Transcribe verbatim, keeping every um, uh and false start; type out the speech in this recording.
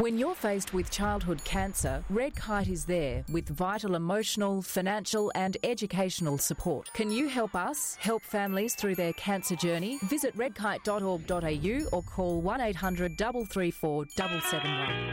When you're faced with childhood cancer, Red Kite is there with vital emotional, financial and educational support. Can you help us help families through their cancer journey? Visit red kite dot org dot a u or call one eight hundred three three four seven seven one.